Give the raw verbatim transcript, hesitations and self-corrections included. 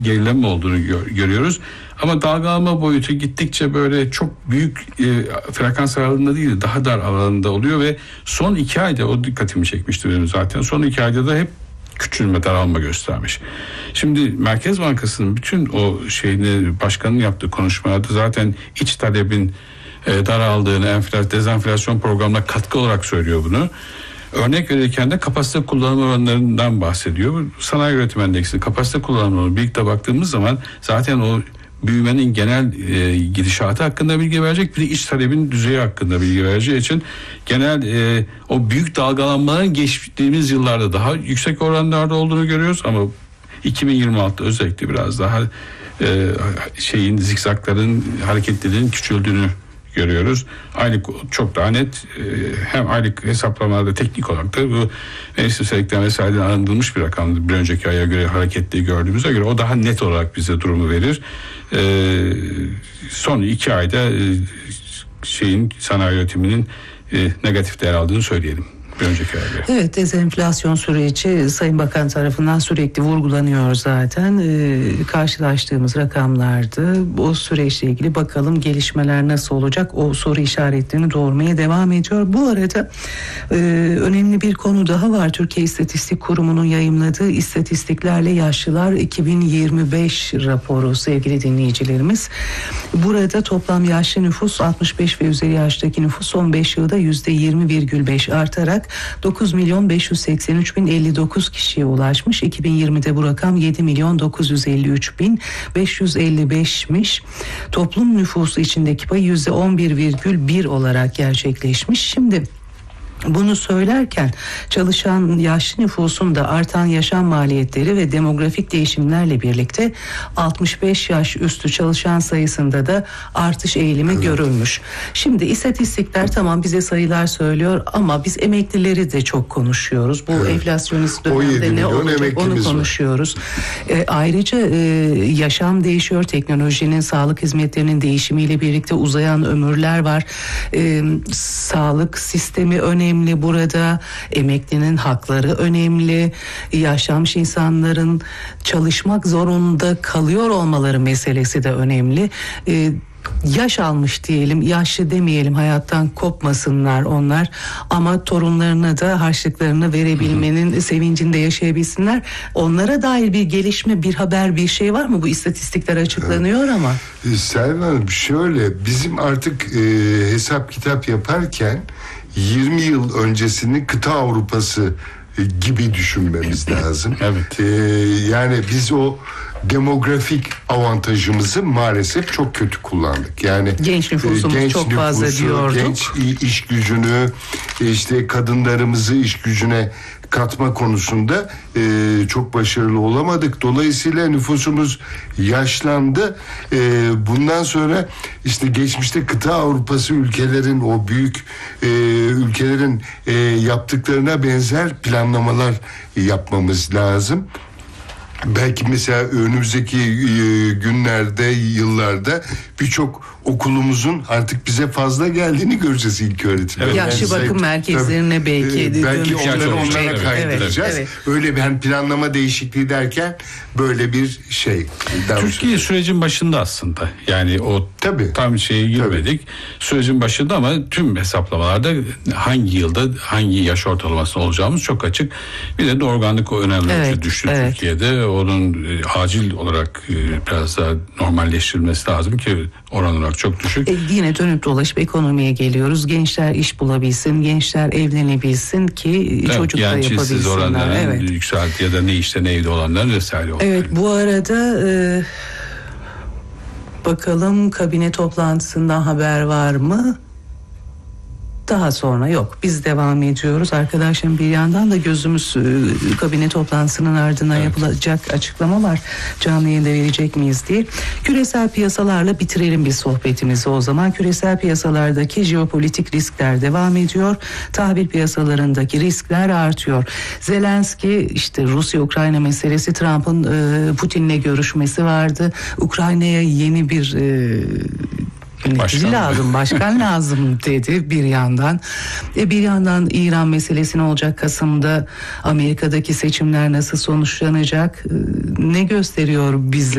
gerileme olduğunu gör, görüyoruz. Ama dalgalanma boyutu gittikçe böyle çok büyük e, frekans aralığında değil, daha dar alanında oluyor ve son iki ayda o dikkatimi çekmişti benim zaten. Son iki ayda da hep küçülme, daralma göstermiş. Şimdi Merkez Bankası'nın bütün o şeyini, başkanın yaptığı konuşmalarda zaten iç talebin e, daraldığını, enflasyon, dezenflasyon programına katkı olarak söylüyor bunu. Örnek verirken de kapasite kullanım oranlarından bahsediyor. Sanayi üretim endeksinin kapasite kullanım oranı birlikte baktığımız zaman zaten o büyümenin genel e, gidişatı hakkında bilgi verecek, bir de iç talebin düzeyi hakkında bilgi vereceği için genel e, o büyük dalgalanmaların geçtiğimiz yıllarda daha yüksek oranlarda olduğunu görüyoruz ama iki bin yirmi altıda özellikle biraz daha e, şeyin zikzakların, hareketliliğin küçüldüğünü görüyoruz. Aylık çok daha net, hem aylık hesaplamalarda teknik olarak da bu mevsimselikten vesaireden arındırılmış bir rakamdı. Bir önceki aya göre hareketli gördüğümüze göre o daha net olarak bize durumu verir. Son iki ayda şeyin, sanayi üretiminin negatif değer aldığını söyleyelim. Evet, dezenflasyon süreci Sayın Bakan tarafından sürekli vurgulanıyor zaten. Ee, karşılaştığımız rakamlardı. O süreçle ilgili bakalım gelişmeler nasıl olacak? O soru işaretlerini doğurmaya devam ediyor. Bu arada e, önemli bir konu daha var. Türkiye İstatistik Kurumu'nun yayımladığı istatistiklerle yaşlılar iki bin yirmi beş raporu sevgili dinleyicilerimiz. Burada toplam yaşlı nüfus altmış beş ve üzeri yaştaki nüfus son beş yılda yüzde yirmi virgül beş artarak dokuz milyon beş yüz seksen üç bin elli dokuz kişiye ulaşmış. iki bin yirmide bu rakam yedi milyon dokuz yüz elli üç bin beş yüz elli beşmiş. Toplum nüfusu içindeki pay yüzde on bir virgül bir olarak gerçekleşmiş. Şimdi bunu söylerken çalışan yaşlı nüfusun da artan yaşam maliyetleri ve demografik değişimlerle birlikte altmış beş yaş üstü çalışan sayısında da artış eğilimi evet. görülmüş. Şimdi istatistikler tamam bize sayılar söylüyor ama biz emeklileri de çok konuşuyoruz. Bu evet. enflasyonist dönemde ne olacak onu konuşuyoruz. E, ayrıca e, yaşam değişiyor, teknolojinin, sağlık hizmetlerinin değişimiyle birlikte uzayan ömürler var. E, sağlık sistemi önemli. Önemli burada, emeklinin hakları önemli, yaşlanmış insanların çalışmak zorunda kalıyor olmaları meselesi de önemli. Ee, yaş almış diyelim, yaşlı demeyelim, hayattan kopmasınlar onlar ama torunlarına da harçlıklarını verebilmenin sevincinde yaşayabilsinler. Onlara dair bir gelişme, bir haber, bir şey var mı? Bu istatistikler açıklanıyor evet. ama. Selvi Hanım şöyle, bizim artık e, hesap kitap yaparken yirmi yıl öncesini kıta Avrupası gibi düşünmemiz lazım. Evet. Ee, yani biz o demografik avantajımızı maalesef çok kötü kullandık. Yani genç nüfusumuz genç çok nüfusu, fazla diyorduk. Genç iş gücünü, işte kadınlarımızı iş gücüne katma konusunda e, çok başarılı olamadık. Dolayısıyla nüfusumuz yaşlandı. E, bundan sonra işte geçmişte kıta Avrupası ülkelerin, o büyük e, ülkelerin e, yaptıklarına benzer planlamalar yapmamız lazım. Belki mesela önümüzdeki e, günlerde, yıllarda birçok okulumuzun artık bize fazla geldiğini göreceğiz ilk öğretim. Evet. Yaşlı yani bakım sayı, merkezlerine tabii, belki e, belki onları onlara evet, kaydıracağız. Evet, evet. Öyle bir hani planlama değişikliği derken böyle bir şey. Türkiye sürecin başında aslında. Yani o tabii, tam şeye girmedik. Tabii. Sürecin başında ama tüm hesaplamalarda hangi yılda hangi yaş ortalamasında olacağımız çok açık. Bir de doğurganlık o önemli evet, ölçüde düştü evet. Türkiye'de. Onun e, acil olarak e, biraz daha normalleştirilmesi lazım ki oran olarak çok düşük. E, yine dönüp dolaşıp ekonomiye geliyoruz. Gençler iş bulabilsin, gençler evlenebilsin ki evet, çocuk da yapabilsinler. Genç oranların evet. yükselti ya da ne işte ne evde olanların vesaire olanlar. Evet, bu arada e, bakalım kabine toplantısından haber var mı? Daha sonra yok. Biz devam ediyoruz. Arkadaşlarım bir yandan da gözümüz e, kabine toplantısının ardından evet. yapılacak açıklamalar canlı yayında verecek miyiz diye. Küresel piyasalarla bitirelim biz sohbetimizi o zaman. Küresel piyasalardaki jeopolitik riskler devam ediyor. Tahvil piyasalarındaki riskler artıyor. Zelenski işte Rusya-Ukrayna meselesi, Trump'ın e, Putin'le görüşmesi vardı. Ukrayna'ya yeni bir e, Yönetici lazım, başkan lazım dedi bir yandan. E bir yandan İran meselesi ne olacak Kasım'da, Amerika'daki seçimler nasıl sonuçlanacak, e, ne gösteriyor bize?